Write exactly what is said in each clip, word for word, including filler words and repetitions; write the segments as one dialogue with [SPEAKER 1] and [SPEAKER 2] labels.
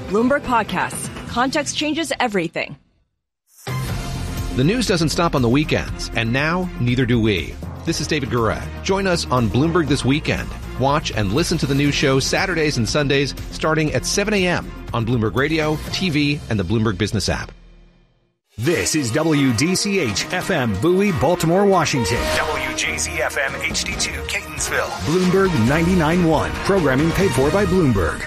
[SPEAKER 1] Bloomberg Podcasts. Context changes everything.
[SPEAKER 2] The news doesn't stop on the weekends, and now neither do we. This is David Gura. Join us on Bloomberg This Weekend. Watch and listen to the news show Saturdays and Sundays starting at seven a.m. on Bloomberg Radio, T V, and the Bloomberg Business app.
[SPEAKER 3] This is W D C H F M Bowie, Baltimore, Washington.
[SPEAKER 4] W J Z F M H D two, Catonsville.
[SPEAKER 3] Bloomberg ninety-nine point one. Programming paid for by Bloomberg.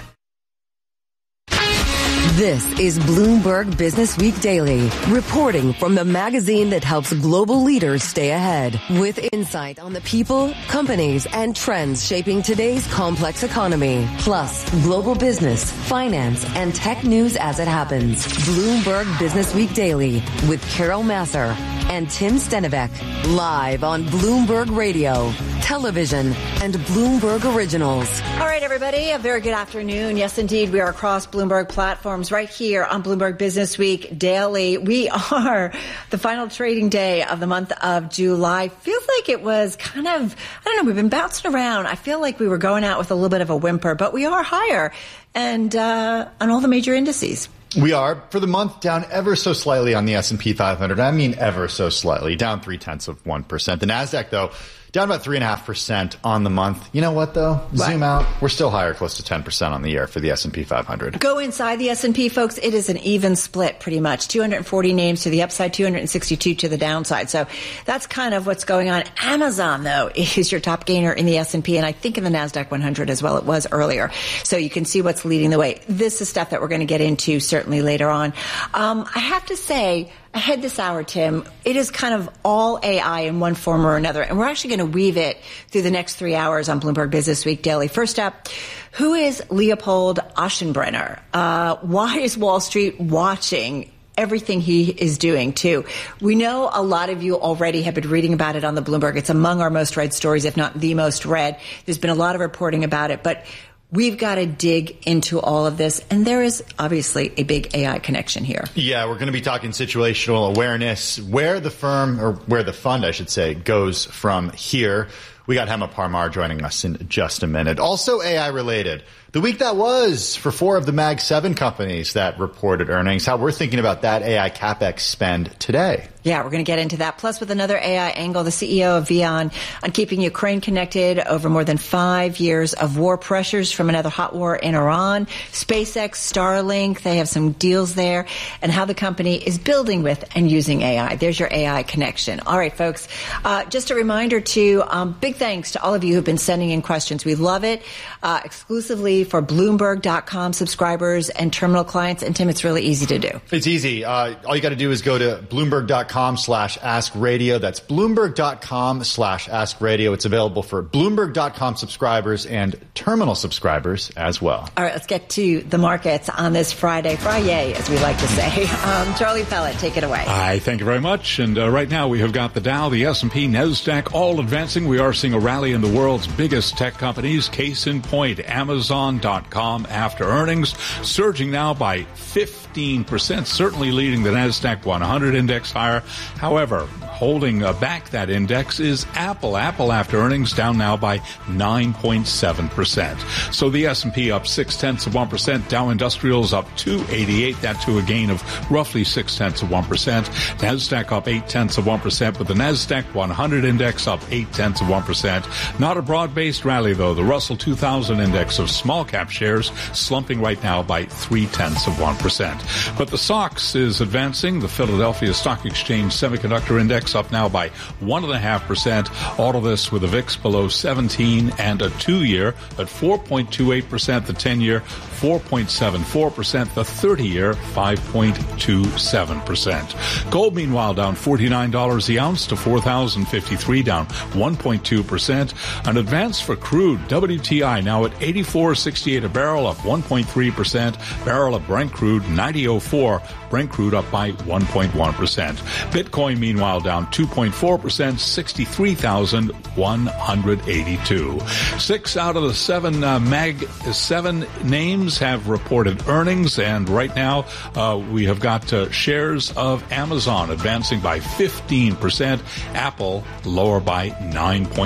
[SPEAKER 5] This is Bloomberg Business Week Daily, reporting from the magazine that helps global leaders stay ahead, with insight on the people, companies, and trends shaping today's complex economy, plus global business, finance, and tech news as it happens. Bloomberg Business Week Daily with Carol Masser and Tim Stenivek, live on Bloomberg Radio, television, and Bloomberg Originals.
[SPEAKER 6] All right, everybody, a very good afternoon. Yes, indeed, we are across Bloomberg platforms right here on Bloomberg Business Week Daily. We are the final trading day of the month of July. Feels like it was kind of, I don't know, we've been bouncing around. I feel like we were going out with a little bit of a whimper, but we are higher and uh, on all the major indices.
[SPEAKER 7] We are, for the month, down ever so slightly on the S and P five hundred. I mean ever so slightly, down three-tenths of one percent. The NASDAQ, though, down about three point five percent on the month. You know what, though? What? Zoom out. We're still higher, close to ten percent on the year for the S and P five hundred.
[SPEAKER 6] Go inside the S and P, folks. It is an even split, pretty much. two hundred forty names to the upside, two hundred sixty-two to the downside. So that's kind of what's going on. Amazon, though, is your top gainer in the S and P, and I think in the NASDAQ one hundred as well. It was earlier. So you can see what's leading the way. This is stuff that we're going to get into certainly later on. Um, I have to say, ahead this hour, Tim, it is kind of all A I in one form or another, and we're actually going to weave it through the next three hours on Bloomberg Business Week Daily. First up, who is Leopold Aschenbrenner? Uh, why is Wall Street watching everything he is doing, too? We know a lot of you already have been reading about it on the Bloomberg. It's among our most read stories, if not the most read. There's been a lot of reporting about it, but we've got to dig into all of this, and there is obviously a big A I connection here.
[SPEAKER 7] Yeah, we're going to be talking situational awareness, where the firm, or where the fund, I should say, goes from here. We got Hema Parmar joining us in just a minute. Also A I related. The week that was for four of the Mag seven companies that reported earnings, how we're thinking about that A I CapEx spend today.
[SPEAKER 6] Yeah, we're going to get into that. Plus, with another A I angle, the C E O of Vion on keeping Ukraine connected over more than five years of war pressures from another hot war in Iran. SpaceX, Starlink, they have some deals there, and how the company is building with and using A I. There's your A I connection. All right, folks, uh, just a reminder to um, big thanks to all of you who've been sending in questions. We love it, uh, exclusively for Bloomberg dot com subscribers and terminal clients. And Tim, it's really easy to do.
[SPEAKER 7] It's easy. Uh, all you got to do is go to Bloomberg dot com slash ask radio. That's Bloomberg dot com slash ask radio. It's available for Bloomberg dot com subscribers and terminal subscribers as well.
[SPEAKER 6] All right, let's get to the markets on this Friday. Friday, as we like to say. Um, Charlie Pellet, take it away.
[SPEAKER 8] Hi, thank you very much. And uh, right now we have got the Dow, the S and P, NASDAQ all advancing. We are seeing a rally in the world's biggest tech companies. Case in point, Amazon dot com after earnings, surging now by fifteen percent, certainly leading the NASDAQ one hundred index higher. However, holding uh, back that index is Apple. Apple after earnings down now by nine point seven percent. So the S and P up six tenths of one percent. Dow Industrials up two eighty-eight. That to a gain of roughly six tenths of one percent. NASDAQ up eight tenths of one percent, but the NASDAQ one hundred index up eight tenths of one percent. Not a broad-based rally, though. The Russell two thousand index of small cap shares slumping right now by three tenths of one percent. But the S O X is advancing. The Philadelphia Stock Exchange Semiconductor Index up now by one point five percent. All of this with a V I X below seventeen and a two-year at four point two eight percent. The ten-year four point seven four percent. The thirty-year five point two seven percent. Gold, meanwhile, down forty-nine dollars the ounce to four thousand fifty-three, down one point two percent. An advance for crude, W T I now at eighty-four sixty-eight a barrel, up one point three percent. Barrel of Brent crude, ninety oh four. Brent crude up by one point one percent. Bitcoin, meanwhile, down two point four percent, sixty-three thousand one hundred eighty-two. Six out of the seven uh, Mag seven names have reported earnings, and right now uh, we have got uh, shares of Amazon advancing by fifteen percent, Apple lower by nine point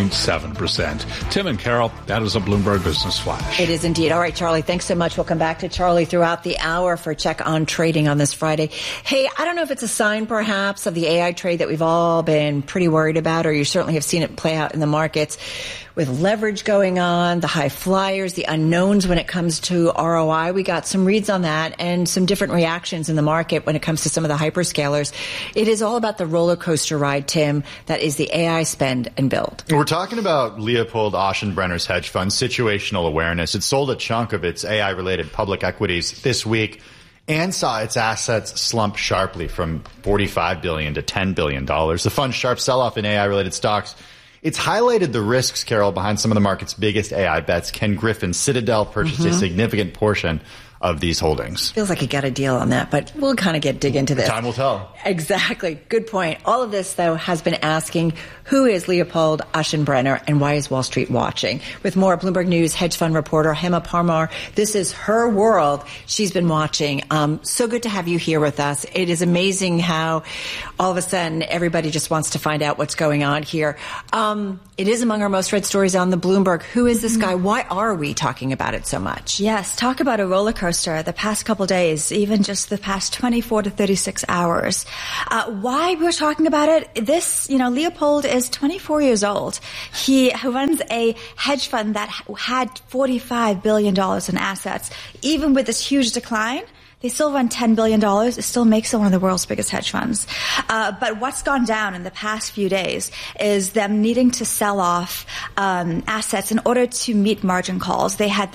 [SPEAKER 8] point seven percent. Tim and Carol, that is a Bloomberg Business Flash.
[SPEAKER 6] It is indeed. All right, Charlie, thanks so much. We'll come back to Charlie throughout the hour for Check on Trading on this Friday. Hey, I don't know if it's a sign perhaps of the A I trade that we've all been pretty worried about, or you certainly have seen it play out in the markets with leverage going on, the high flyers, the unknowns when it comes to R O I. We got some reads on that and some different reactions in the market when it comes to some of the hyperscalers. It is all about the roller coaster ride, Tim, that is the A I spend and build.
[SPEAKER 7] We're talking about Leopold Aschenbrenner's hedge fund, Situational Awareness. It sold a chunk of its A I-related public equities this week and saw its assets slump sharply from forty-five billion dollars to ten billion dollars. The fund's sharp sell-off in A I-related stocks, it's highlighted the risks, Carol, behind some of the market's biggest A I bets. Ken Griffin, Citadel, purchased mm-hmm. a significant portion of these holdings.
[SPEAKER 6] Feels like he got a deal on that, but we'll kind of get dig into this.
[SPEAKER 7] Time will tell.
[SPEAKER 6] Exactly. Good point. All of this, though, has been asking, who is Leopold Aschenbrenner and why is Wall Street watching? With more, Bloomberg News hedge fund reporter Hema Parmar. This is her world. She's been watching. Um, so good to have you here with us. It is amazing how all of a sudden everybody just wants to find out what's going on here. Um, it is among our most read stories on the Bloomberg. Who is this guy? Why are we talking about it so much?
[SPEAKER 9] Yes, talk about a roller coaster. The past couple days, even just the past twenty-four to thirty-six hours. Uh, why we're talking about it? This, you know, Leopold is twenty-four years old. He runs a hedge fund that had forty-five billion dollars in assets. Even with this huge decline, they still run ten billion dollars. It still makes them one of the world's biggest hedge funds. Uh, but what's gone down in the past few days is them needing to sell off um, assets in order to meet margin calls. They had